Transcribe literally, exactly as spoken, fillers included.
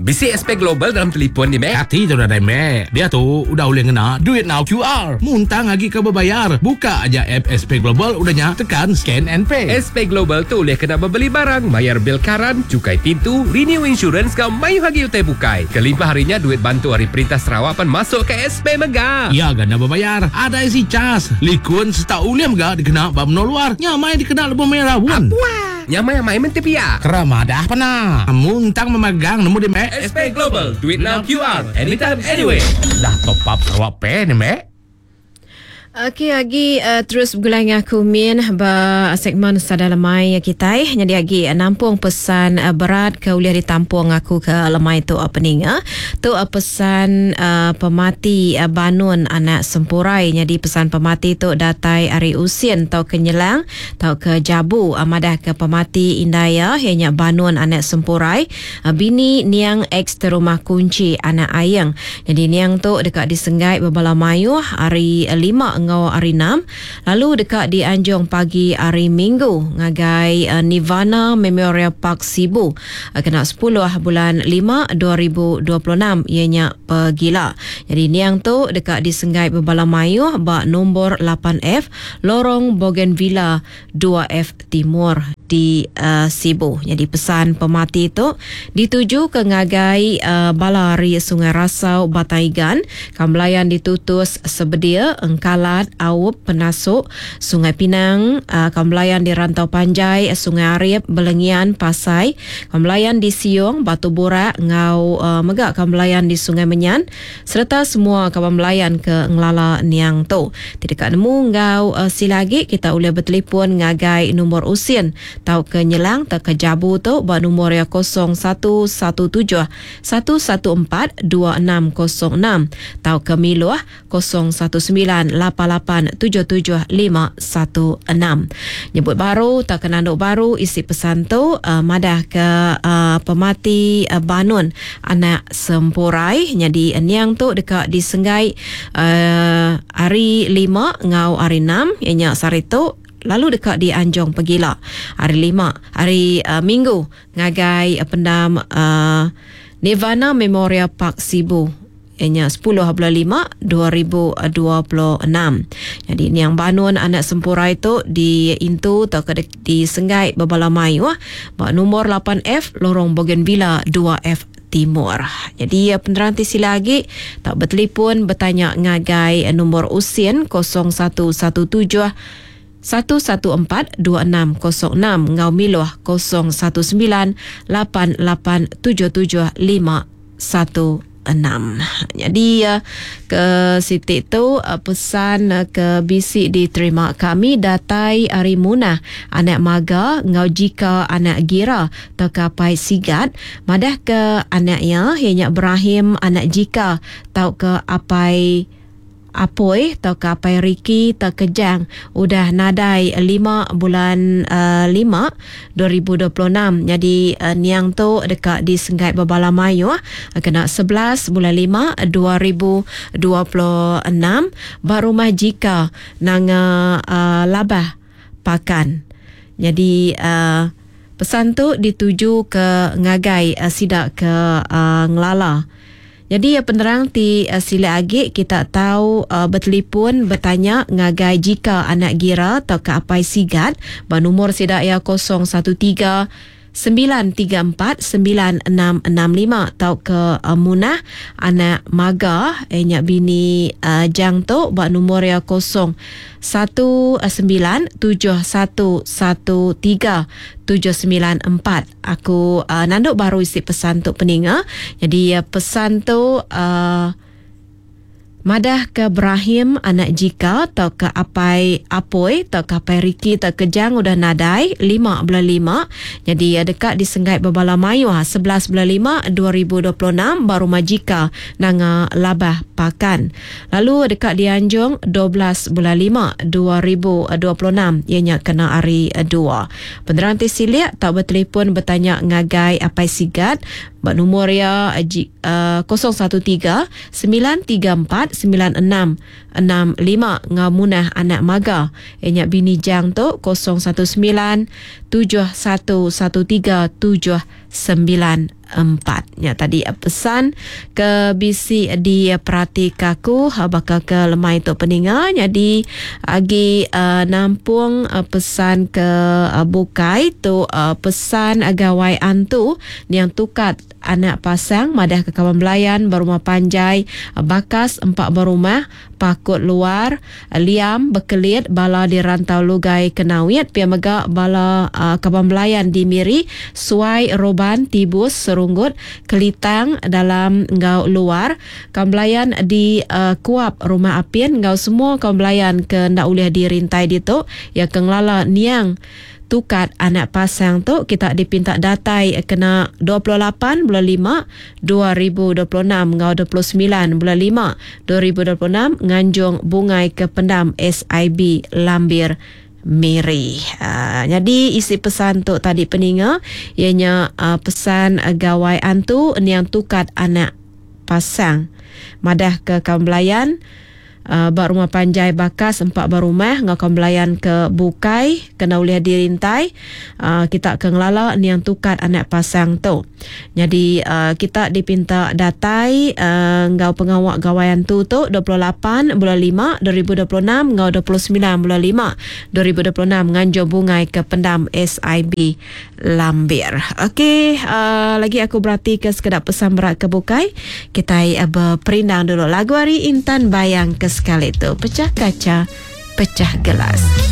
Bisi S P Global dalam telefon ni, Mek. Hati tu dah dah, Mek. Dia tu udah boleh kena Duit Now Q R. Muntang lagi ke berbayar. Buka aja app S P Global, udahnya tekan scan and pay. S P Global tu boleh kena membeli barang, bayar bil karan, cukai pintu, renew insurance kau mayu hagi utai bukai. Kelimpah harinya duit bantu hari perintah Sarawak pan masuk ke S P Mega. Ya, gana berbayar. Ada isi cas. Likun seta uliam ga dikena bab no luar. Nyamai dikena lebih merah pun. Nyamai yang main mentipia. Keramadah pernah. Muntang memegang nemu di Mek. S P Global, Duit Now Q R, anytime, anyway. Dah top up Sarawak Pay ni, Mek. Okey, lagi uh, terus bergulang dengan aku Min ba segmen Sada Lemai kita. Jadi lagi uh, nampung pesan uh, berat ke uliah ditampung aku ke lemai tu apa ni uh. Tu uh, pesan uh, pemati uh, banun anak sempurai. Jadi pesan pemati tu datai Ari Usin tau ke Nyelang, tau ke Jabu, amadah ke pemati Indaya hanya banun anak sempurai. Uh, bini niang ex terumah kunci anak ayang. Jadi niang tu dekat disenggai Babala Mayu hari uh, lima ngau hari enam, lalu dekat di Anjong pagi hari Minggu ngagai uh, Nirvana Memorial Park Sibu uh, kena sepuluh bulan lima dua ribu dua puluh enam ianya pergila. Jadi niang tu dekat di Senggai Babala Mayu bak nombor lapan F Lorong Bougainvillea dua F Timur di uh, Sibu. Jadi pesan pemati tu dituju ke ngagai uh, balari Sungai Rasau Bataigan, Kamlayan ditutus sebedia Engkalat Awup Penasuk Sungai Pinang, uh, Kamlayan di Rantau Panjai Sungai Arif Belengian Pasai, Kamlayan di Siong Batu Borak Ngau uh, Megak Kamlayan di Sungai Menyan, serta semua Kamlayan ke Ngelala Niang tu. Tidak nemu ngau uh, silagi kita boleh bertelefon ngagai nombor usin tau ke Nyelang tau ke Jabu tu ba nombor ya kosong satu satu tujuh satu satu empat dua enam kosong enam, tau ke Miluah kosong satu sembilan lapan lapan tujuh tujuh lima satu enam. Nyebut baru tak kena nanduk baru isi pesan tu uh, madah ke uh, pemati uh, banun anak sempurai. Jadi niang tu dekat di Senggai uh, hari lima ngau hari enam ianya sari tu. Lalu dekat di Anjong Pegila hari lima hari uh, Minggu ngagai uh, pendam uh, Nirvana Memorial Park Sibu ianya sepuluh bulan lima dua ribu dua puluh enam. Jadi ni yang banun anak sempurai tu di Intu atau ke di Senggai Babala Mayu bak nombor lapan F Lorong Bougainvillea dua F Timur. Jadi penerangan sila lagi tak bertelefon bertanya ngagai nombor usin kosong satu satu tujuh satu satu empat dua enam kosong enam, ngau Miluah kosong satu sembilan lapan lapan tujuh tujuh lima satu enam. Jadi uh, ke Siti tu uh, pesan uh, ke bisik diterima kami datai Ari Munah anak maga ngau jika anak gira terkapai sigat madah ke anaknya hanya Ibrahim anak jika tau ke apai Apoi atau ke apai Riki terkejang udah nadai lima bulan uh, lima dua ribu dua puluh enam. Jadi uh, niang tu dekat di Senggai Babala Mayu uh, kena sebelas bulan lima dua ribu dua puluh enam baru rumah jika nang uh, labah pakan. Jadi uh, pesan tu dituju ke ngagai uh, sidak ke uh, Ngelala. Jadi ya penerang ti uh, sila agi kita tahu uh, bertelefon bertanya ngagai jika anak gira atau ke apai sigat ba nomor sidak ya kosong satu tiga sembilan tiga empat sembilan enam enam lima tau ke uh, Munah anak maga enya bini uh, jang tu ba nomor ya kosong satu sembilan tujuh satu satu tiga tujuh sembilan empat. Aku uh, nanduk baru isi pesan tu peninga. Jadi uh, pesan tu uh, madah ke Ibrahim anak jika atau ke apai apoi atau ke apai Riki terkejang udah nadai lima bulan lima. Jadi uh, dekat di Senggai Babala Mayu sebelas bulan lima dua ribu dua puluh enam baru majika nanga labah pakan. Lalu dekat di Anjong dua belas bulan lima dua ribu dua puluh enam ianya kena hari dua. Penerangan tisilia tak bertelefon bertanya ngagai apai sigat bak nomor ya uh, kosong satu tiga sembilan tiga empat sembilan enam enam lima ngamunah anak maga ianya bini jang tu kosong satu sembilan tujuh satu satu tiga tujuh sembilan empat. Ya, tadi uh, pesan ke bisi di uh, Pratikaku uh, bakal ke lemai tu peninga. Jadi agi uh, nampung uh, pesan ke uh, bukai tu uh, pesan uh, gawai antu yang tukat anak pasang madah ke kawan belayan berumah panjai uh, bakas empat berumah pakut luar uh, liam bekelit bala di rantau lugai kenawit pia mega bala uh, kawan belayan di miri suai roban tibus serunggut kelitang dalam ngau luar kaum belayan di uh, kuap rumah apin ngau semua kaum belayan ke ndak ulih dirintai ditu ya kenglala niang tukat anak pasang tu kita dipinta datai kena dua puluh lapan bulan lima dua ribu dua puluh enam ngau dua puluh sembilan bulan lima dua ribu dua puluh enam nganjung bungai ke pendam S I B Lambir Miri. Uh, jadi isi pesan tu tadi peninga ianya uh, pesan uh, gawai antu yang tukat anak pasang madah ke kaum belayan Uh, bak rumah panjai bakas empat berumah ngau kaum belayan ke bukai kena ulih dirintai uh, kita ke ngelala ni yang tukat anak pasang tu. Jadi uh, kita dipinta datai uh, ngau pengawak gawaian tu tu dua puluh lapan bulan lima dua ribu dua puluh enam ngau dua puluh sembilan bulan lima dua ribu dua puluh enam nganjur bungai ke pendam S I B Lambir. Okey, uh, lagi aku berarti ke sekedar pesan berat ke bukai. Kita uh, berperindang dulu lagu hari Intan Bayang ke sekali tu pecah kaca, pecah gelas.